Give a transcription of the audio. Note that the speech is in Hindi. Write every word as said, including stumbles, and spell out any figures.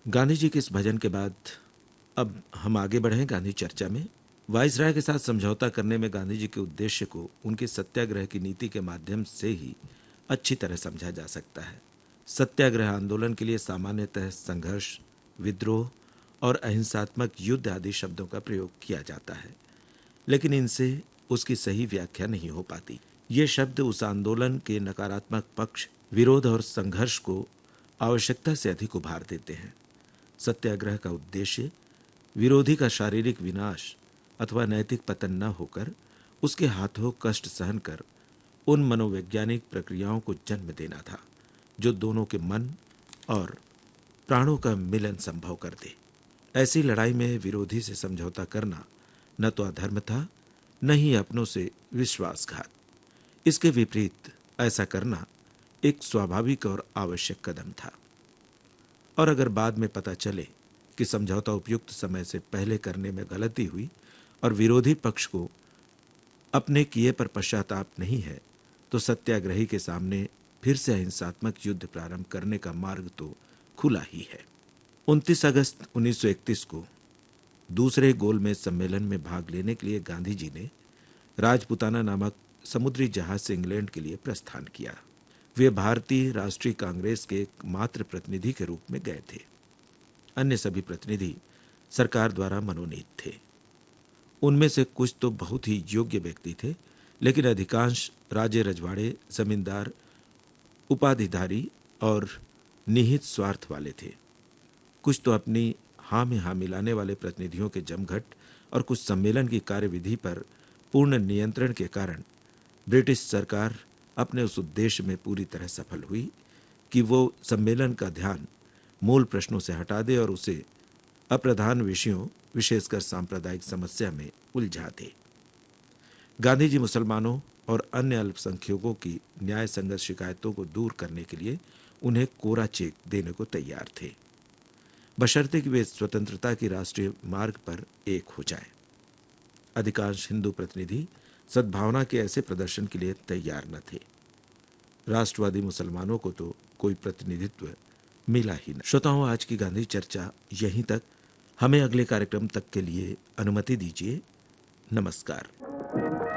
गांधी जी के इस भजन के बाद अब हम आगे बढ़ें गांधी चर्चा में। वाइसराय के साथ समझौता करने में गांधी जी के उद्देश्य को उनके सत्याग्रह की नीति के माध्यम से ही अच्छी तरह समझा जा सकता है। सत्याग्रह आंदोलन के लिए सामान्यतः संघर्ष, विद्रोह और अहिंसात्मक युद्ध आदि शब्दों का प्रयोग किया जाता है, लेकिन इनसे उसकी सही व्याख्या नहीं हो पाती। ये शब्द उस आंदोलन के नकारात्मक पक्ष, विरोध और संघर्ष को आवश्यकता से अधिक उभार देते हैं। सत्याग्रह का उद्देश्य विरोधी का शारीरिक विनाश अथवा नैतिक पतन न होकर उसके हाथों कष्ट सहन कर उन मनोवैज्ञानिक प्रक्रियाओं को जन्म देना था जो दोनों के मन और प्राणों का मिलन संभव कर दे। ऐसी लड़ाई में विरोधी से समझौता करना न तो अधर्म था, न ही अपनों से विश्वासघात। इसके विपरीत ऐसा करना एक स्वाभाविक और आवश्यक कदम था। और अगर बाद में पता चले कि समझौता उपयुक्त समय से पहले करने में गलती हुई और विरोधी पक्ष को अपने किए पर पश्चाताप नहीं है, तो सत्याग्रही के सामने फिर से अहिंसात्मक युद्ध प्रारंभ करने का मार्ग तो खुला ही है। उनतीस अगस्त उन्नीस सौ इकतीस को दूसरे गोलमेज सम्मेलन में भाग लेने के लिए गांधी जी ने राजपुताना नामक समुद्री जहाज से इंग्लैंड के लिए प्रस्थान किया। वे भारतीय राष्ट्रीय कांग्रेस के एकमात्र प्रतिनिधि के रूप में गए थे। अन्य सभी प्रतिनिधि सरकार द्वारा मनोनीत थे। उनमें से कुछ तो बहुत ही योग्य व्यक्ति थे, लेकिन अधिकांश राजे रजवाड़े, जमींदार, उपाधिधारी और निहित स्वार्थ वाले थे। कुछ तो अपनी हाँ में हाँ मिलाने वाले प्रतिनिधियों के जमघट और कुछ सम्मेलन की कार्यविधि पर पूर्ण नियंत्रण के कारण ब्रिटिश सरकार अपने उस उद्देश्य में पूरी तरह सफल हुई कि वो सम्मेलन का ध्यान मूल प्रश्नों से हटा दे और उसे अप्रधान विषयों, विशेषकर सांप्रदायिक समस्या में उलझा दे। गांधी जी मुसलमानों और अन्य अल्पसंख्यकों की न्याय संगत शिकायतों को दूर करने के लिए उन्हें कोरा चेक देने को तैयार थे, बशर्ते कि वे स्वतंत्रता की राष्ट्रीय मार्ग पर एक हो जाए। अधिकांश हिंदू प्रतिनिधि सद्भावना के ऐसे प्रदर्शन के लिए तैयार न थे। राष्ट्रवादी मुसलमानों को तो कोई प्रतिनिधित्व मिला ही न। श्रोताओं, आज की गांधी चर्चा यहीं तक। हमें अगले कार्यक्रम तक के लिए अनुमति दीजिए। नमस्कार।